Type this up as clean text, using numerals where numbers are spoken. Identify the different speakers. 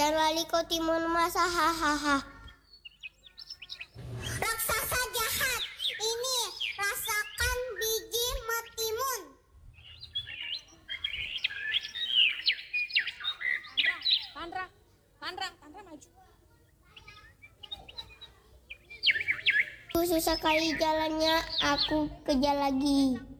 Speaker 1: Jangan lali kau timun mas, hahaha.
Speaker 2: Raksasa jahat, ini rasakan biji metimun.
Speaker 3: Pandra maju.
Speaker 1: Susah kali jalannya, aku kejar lagi.